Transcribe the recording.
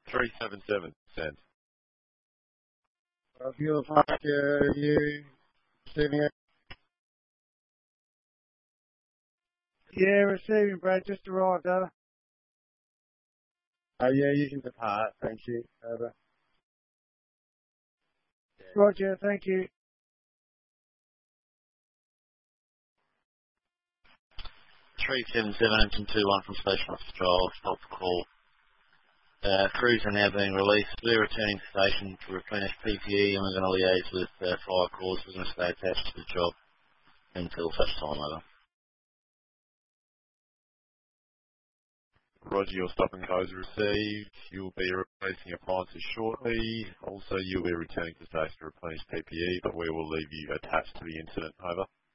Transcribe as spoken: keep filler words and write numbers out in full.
three seven seven, send. Uh, fuel park, uh, you receiving it? Yeah, receiving, Brad. Just arrived, over. Oh, yeah, you can depart. Thank you. Over. Roger, thank you. three seven seven, engine two one from Station Officer Joel, stop the call. Uh, crews are now being released. We're returning to station to replenish P P E and we're going to liaise with uh, fire calls. We're going to stay attached to the job until such time, over. Roger, your stop and go is received. You'll be replacing appliances shortly. Also, you'll be returning to station to replenish P P E, but we will leave you attached to the incident, over.